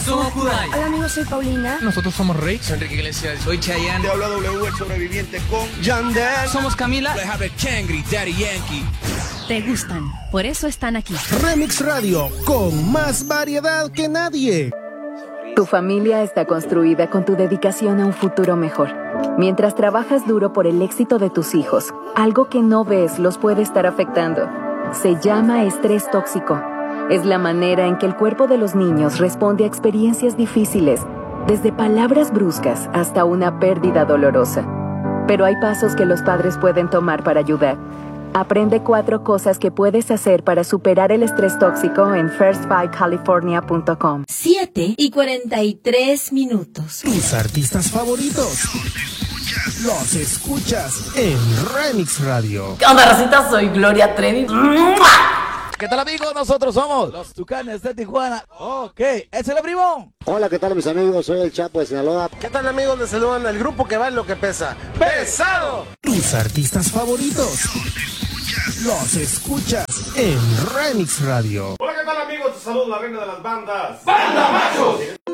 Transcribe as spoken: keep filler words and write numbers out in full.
somos Kudai. Hola amigos, soy Paulina. Nosotros somos Rey. Soy Enrique Iglesias. Soy Chayanne. Te habla W, el sobreviviente con Yandel. Somos Camila. Kangri, Daddy Yankee. Te gustan, por eso están aquí. Remix Radio, con más variedad que nadie. Tu familia está construida con tu dedicación a un futuro mejor. Mientras trabajas duro por el éxito de tus hijos, algo que no ves los puede estar afectando. Se llama estrés tóxico. Es la manera en que el cuerpo de los niños responde a experiencias difíciles, desde palabras bruscas hasta una pérdida dolorosa. Pero hay pasos que los padres pueden tomar para ayudar. Aprende cuatro cosas que puedes hacer para superar el estrés tóxico en first five california punto com. siete y cuarenta y tres minutos. Tus artistas favoritos los escuchas en Remix Radio. ¿Qué onda, racita? Soy Gloria Trevi. ¿Qué tal, amigos? Nosotros somos los Tucanes de Tijuana. Ok, ese es el primo. Hola, ¿qué tal, mis amigos? Soy el Chapo de Sinaloa. ¿Qué tal, amigos? Les saludan el grupo que va en lo que pesa. ¡Pesado! Tus artistas favoritos los escuchas en Remix Radio. Hola, ¿qué tal, amigos? Te saludo la reina de las bandas, ¡Banda Machos!